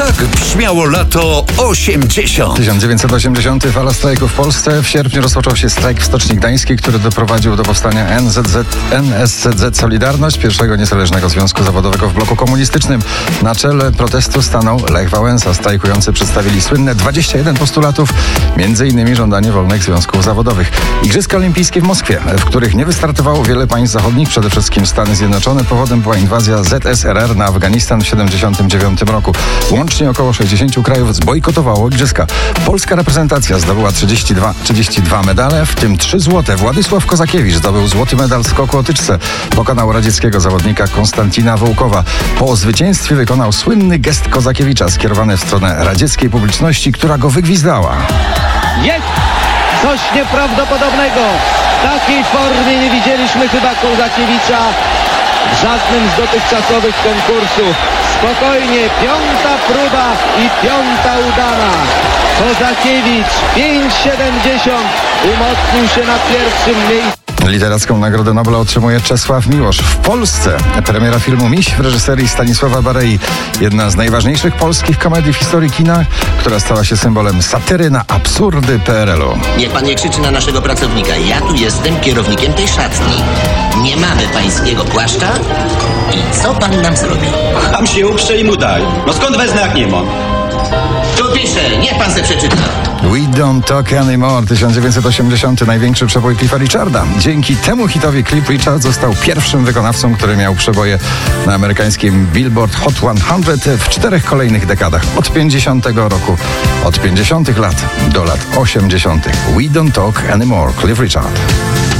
Tak brzmiało lato 80. 1980. Fala strajku w Polsce. W sierpniu rozpoczął się strajk w Stoczni Gdańskiej, który doprowadził do powstania NSZZ Solidarność, pierwszego niezależnego związku zawodowego w bloku komunistycznym. Na czele protestu stanął Lech Wałęsa. Strajkujący przedstawili słynne 21 postulatów, m.in. żądanie wolnych związków zawodowych. Igrzyska olimpijskie w Moskwie, w których nie wystartowało wiele państw zachodnich, przede wszystkim Stany Zjednoczone. Powodem była inwazja ZSRR na Afganistan w 1979 roku. Łącznie około 60 krajów zbojkotowało igrzyska. Polska reprezentacja zdobyła 32 medale, w tym 3 złote. Władysław Kozakiewicz zdobył złoty medal w skoku o tyczce. Pokonał radzieckiego zawodnika Konstantina Wołkowa. Po zwycięstwie wykonał słynny gest Kozakiewicza skierowany w stronę radzieckiej publiczności, która go wygwizdała. Jest coś nieprawdopodobnego. W takiej formie nie widzieliśmy chyba Kozakiewicza w żadnym z dotychczasowych konkursów. Spokojnie, 5. próba i 5. udana. Kozakiewicz 5,70 umocnił się na pierwszym miejscu. Literacką Nagrodę Nobla otrzymuje Czesław Miłosz. W Polsce premiera filmu Miś w reżyserii Stanisława Barei. Jedna z najważniejszych polskich komedii w historii kina, która stała się symbolem satyry na absurdy PRL-u. Niech pan nie krzyczy na naszego pracownika. Ja tu jestem kierownikiem tej szatni. Nie mamy pańskiego płaszcza. I co pan nam zrobi? Tam się uprze i mu daj. No skąd wezmę, jak nie mam? Tu pisze, niech pan se przeczyta. We Don't Talk Anymore, 1980, największy przebój Cliffa Richarda. Dzięki temu hitowi Cliff Richard został pierwszym wykonawcą, który miał przeboje na amerykańskim Billboard Hot 100 w 4 kolejnych dekadach. Od 50 roku, od 50 lat do lat 80. We Don't Talk Anymore, Cliff Richard.